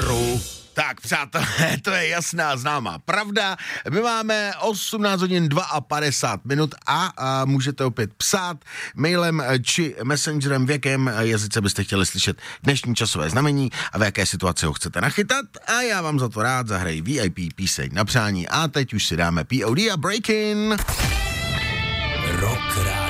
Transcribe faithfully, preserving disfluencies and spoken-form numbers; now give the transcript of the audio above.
éteru. Tak, přátelé, to je jasná známá pravda. My máme osmnáct hodin padesát dva minut a, a můžete opět psát mailem či messengerem, v jakém jazyce byste chtěli slyšet dnešní časové znamení a v jaké situaci ho chcete nachytat. A já vám za to rád zahraji V I P píseň na přání. A teď už si dáme P O D a Breakin'. Rock